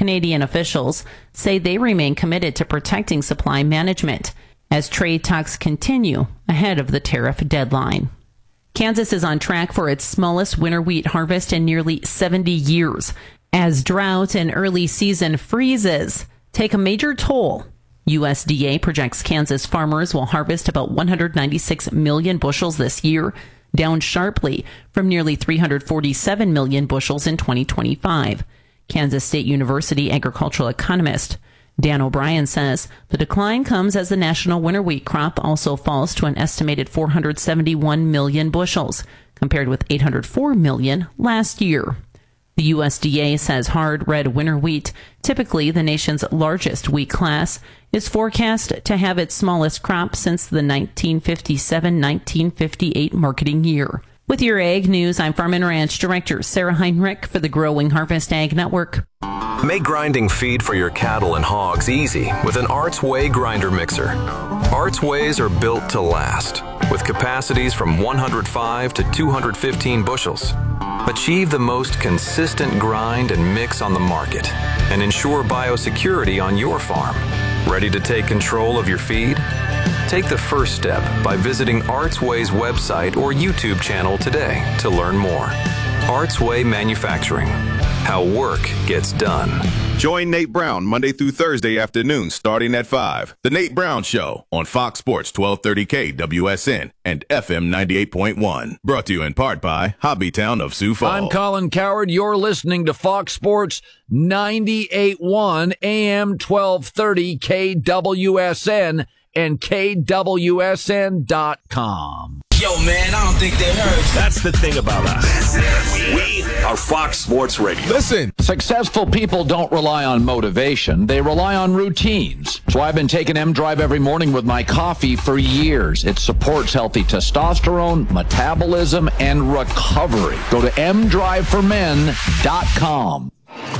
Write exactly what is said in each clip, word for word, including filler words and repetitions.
Canadian officials say they remain committed to protecting supply management as trade talks continue ahead of the tariff deadline. Kansas is on track for its smallest winter wheat harvest in nearly seventy years, as drought and early season freezes take a major toll. U S D A projects Kansas farmers will harvest about one hundred ninety-six million bushels this year, down sharply from nearly three hundred forty-seven million bushels in twenty twenty-five. Kansas State University agricultural economist Dan O'Brien says the decline comes as the national winter wheat crop also falls to an estimated four hundred seventy-one million bushels, compared with eight hundred four million last year. The U S D A says hard red winter wheat, typically the nation's largest wheat class, is forecast to have its smallest crop since the nineteen fifty-seven nineteen fifty-eight marketing year. With your Ag News, I'm Farm and Ranch Director Sarah Heinrich for the Growing Harvest Ag Network. Make grinding feed for your cattle and hogs easy with an Arts Way grinder mixer. Arts Ways are built to last, with capacities from one hundred five to two hundred fifteen bushels. Achieve the most consistent grind and mix on the market and ensure biosecurity on your farm. Ready to take control of your feed? Take the first step by visiting Artsway's website or YouTube channel today to learn more. Artsway Manufacturing. How work gets done. Join Nate Brown Monday through Thursday afternoon starting at five. The Nate Brown Show on Fox Sports twelve thirty K W S N and F M ninety-eight point one. Brought to you in part by Hobbytown of Sioux Falls. I'm Colin Coward. You're listening to Fox Sports ninety-eight point one A M twelve thirty K W S N and K W S N dot com. Yo, man, I don't think they heard. That's the thing about us. We are Fox Sports Radio. Listen. Successful people don't rely on motivation. They rely on routines. So I've been taking M-Drive every morning with my coffee for years. It supports healthy testosterone, metabolism, and recovery. Go to M drive for men dot com.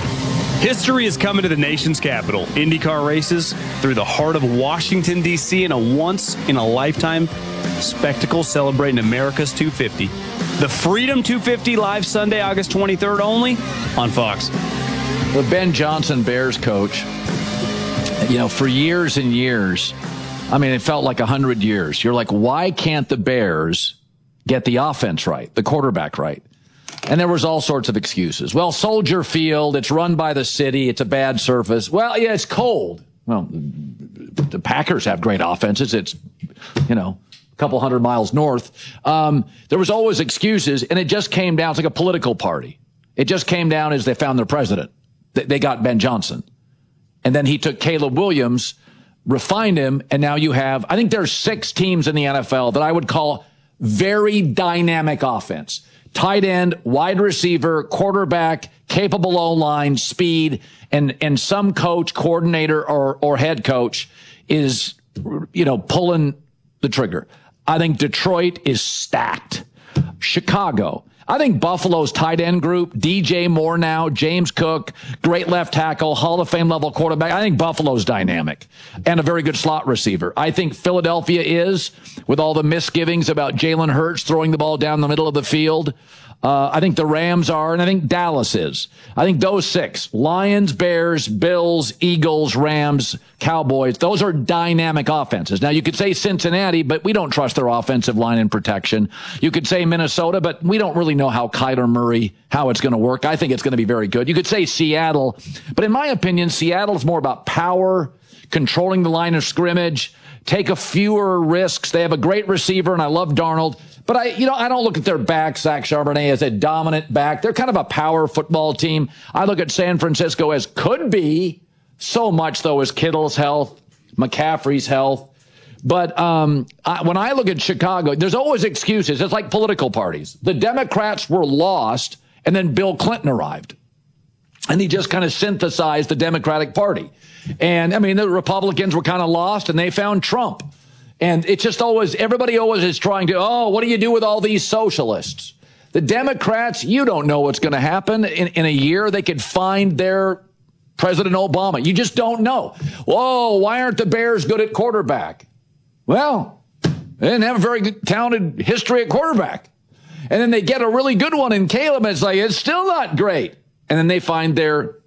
History is coming to the nation's capital. IndyCar races through the heart of Washington, D C in a once-in-a-lifetime spectacle celebrating America's two fifty. The Freedom two fifty live Sunday, August twenty-third only on Fox. The Ben Johnson Bears coach, you know, for years and years, I mean, it felt like one hundred years. You're like, why can't the Bears get the offense right, the quarterback right? And there was all sorts of excuses. Well, Soldier Field, it's run by the city, it's a bad surface. Well, yeah, it's cold. Well, the Packers have great offenses. It's, you know, a couple hundred miles north. Um, there was always excuses, and it just came down. It's like a political party. It just came down as they found their president. They, they got Ben Johnson. And then he took Caleb Williams, refined him, and now you have, I think there's six teams in the N F L that I would call very dynamic offense. Tight end, wide receiver, quarterback, capable O-line, speed, and, and some coach, coordinator, or, or head coach is, you know, pulling the trigger. I think Detroit is stacked. Chicago. I think Buffalo's tight end group, D J Moore now, James Cook, great left tackle, Hall of Fame level quarterback. I think Buffalo's dynamic and a very good slot receiver. I think Philadelphia is, with all the misgivings about Jalen Hurts throwing the ball down the middle of the field. Uh, I think the Rams are, and I think Dallas is. I think those six, Lions, Bears, Bills, Eagles, Rams, Cowboys, those are dynamic offenses. Now, you could say Cincinnati, but we don't trust their offensive line and protection. You could say Minnesota, but we don't really know how Kyler Murray, how it's going to work. I think it's going to be very good. You could say Seattle, but in my opinion, Seattle is more about power, controlling the line of scrimmage, take a fewer risks. They have a great receiver, and I love Darnold. But I, you know, I don't look at their back, Zach Charbonnet, as a dominant back. They're kind of a power football team. I look at San Francisco as could be. So much, though, is Kittle's health, McCaffrey's health. But um, I, when I look at Chicago, there's always excuses. It's like political parties. The Democrats were lost, and then Bill Clinton arrived. And he just kind of synthesized the Democratic Party. And, I mean, the Republicans were kind of lost, and they found Trump. And it's just always, everybody always is trying to, oh, what do you do with all these socialists? The Democrats, you don't know what's going to happen. In, in a year, they could find their President Obama. You just don't know. Whoa, why aren't the Bears good at quarterback? Well, they didn't have a very good, talented history at quarterback. And then they get a really good one in Caleb, and it's like, it's still not great. And then they find their